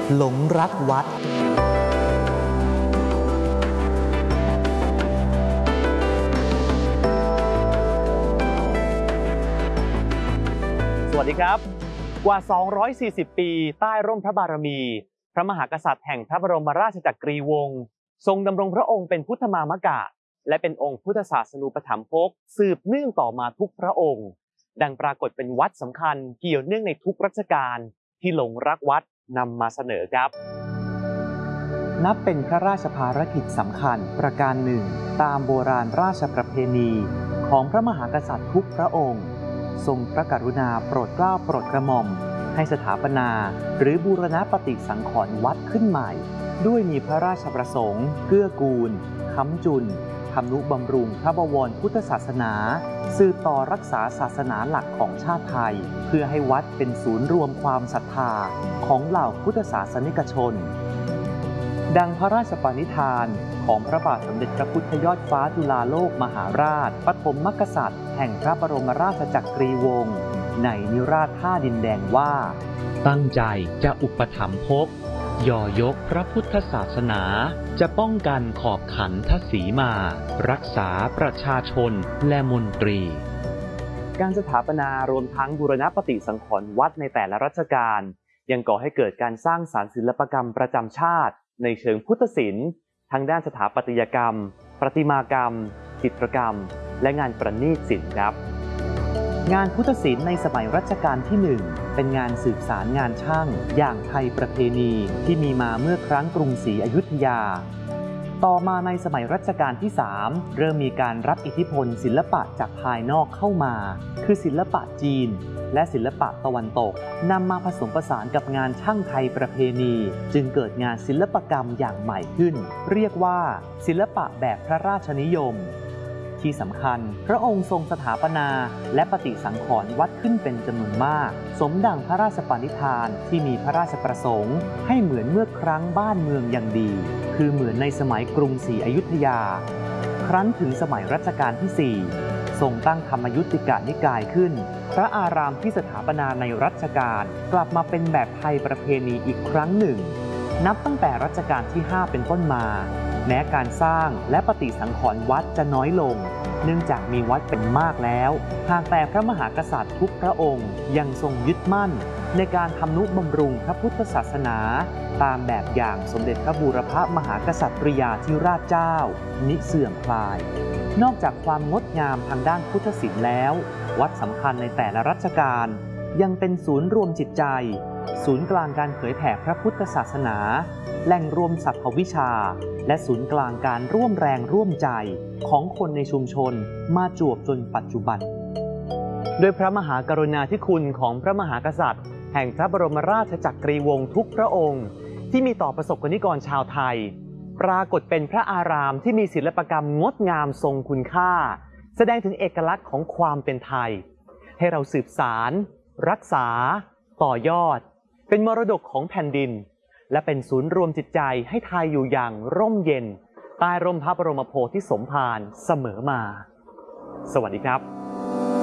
หลงรักวัดสวัสดีครับกว่า240ปีใต้ร่มพระบารมีพระมหากษัตริย์แห่งพระบรมราชจักรีวงศ์ทรงดำรงพระองค์เป็นพุทธมามกะและเป็นองค์พุทธศาสนูปถัมภกสืบเนื่องต่อมาทุกพระองค์ดังปรากฏเป็นวัดสำคัญเกี่ยวเนื่องในทุกรัชกาลที่หลงรักวัดนำมาเสนอครับนับเป็นพระราชภารกิจสำคัญประการหนึ่งตามโบราณราชประเพณีของพระมหากษัตริย์ทุกพระองค์ทรงพระกรุณาโปรดเกล้าโปรดกระหม่อมให้สถาปนาหรือบูรณปฏิสังขรณ์วัดขึ้นใหม่ด้วยมีพระราชประสงค์เกื้อกูลค้ำจุนทำนุบำรุงพระบวรพุทธศาสนาสืบต่อรักษาศาสนาหลักของชาติไทยเพื่อให้วัดเป็นศูนย์รวมความศรัทธาของเหล่าพุทธศาสนิกชนดังพระราชปณิธานของพระบาทสมเด็จพระพุทธยอดฟ้าจุฬาโลกมหาราชปฐมกษัตริย์แห่งพระบรมราชจักรีวงศ์ในนิราศท่าดินแดงว่าตั้งใจจะอุปถัมภกย่อยกพระพุทธศาสนาจะป้องกันขอบขันทศีมารักษาประชาชนและมนตรีการสถาปนารวมทั้งบูรณปฏิสังขรณ์วัดในแต่ละรัชกาลยังก่อให้เกิดการสร้างสรรค์ศิลปกรรมประจำชาติในเชิงพุทธศิลป์ทั้งด้านสถาปัตยกรรมประติมากรรมจิตรกรรมและงานประณีตศิลป์ครับงานพุทธศิลป์ในสมัยรัชกาลที่1เป็นงานสืบสารงานช่างอย่างไทยประเพณีที่มีมาเมื่อครั้งกรุงศรีอยุธยาต่อมาในสมัยรัชกาลที่3เริ่มมีการรับอิทธิพลศิลปะจากภายนอกเข้ามาคือศิลปะจีนและศิลปะตะวันตกนำมาผสมผสานกับงานช่างไทยประเพณีจึงเกิดงานศิลปกรรมอย่างใหม่ขึ้นเรียกว่าศิลปะแบบพระราชนิยมที่สำคัญพระองค์ทรงสถาปนาและปฏิสังขรณ์วัดขึ้นเป็นจำนวนมากสมดังพระราชปณิธานที่มีพระราชประสงค์ให้เหมือนเมื่อครั้งบ้านเมืองยังดีคือเหมือนในสมัยกรุงศรีอยุธยาครั้นถึงสมัยรัชกาลที่4ทรงตั้งธรรมยุติกนิกายขึ้นพระอารามที่สถาปนาในรัชกาลกลับมาเป็นแบบไทยประเพณีอีกครั้งหนึ่งนับตั้งแต่รัชกาลที่5เป็นต้นมาแม้การสร้างและปฏิสังขรณ์วัดจะน้อยลงเนื่องจากมีวัดเป็นมากแล้วหากแต่พระมหากษัตริย์ทุกพระองค์ยังทรงยึดมั่นในการทำนุบำรุงพระพุทธศาสนาตามแบบอย่างสมเด็จพระบูรพมหากษัตริยาธิราชเจ้ามิเสื่อมคลายนอกจากความงดงามทางด้านพุทธศิลป์แล้ววัดสำคัญในแต่ละรัชกาลยังเป็นศูนย์รวมจิตใจศูนย์กลางการเผยแผ่พระพุทธศาสนาแหล่งรวมสรรพวิชาและศูนย์กลางการร่วมแรงร่วมใจของคนในชุมชนมาจวบจนปัจจุบันด้วยพระมหากรุณาธิคุณของพระมหากษัตริย์แห่งพระบรมราชจักรีวงศ์ทุกพระองค์ที่มีต่อประสบกนิกรชาวไทยปรากฏเป็นพระอารามที่มีศิลปกรรมงดงามทรงคุณค่าแสดงถึงเอกลักษณ์ของความเป็นไทยให้เราสืบสารรักษาต่อยอดเป็นมรดกของแผ่นดินและเป็นศูนย์รวมจิตใจให้ไทยอยู่อย่างร่มเย็นใต้ร่มพระบรมโพธิสมภารเสมอมาสวัสดีครับ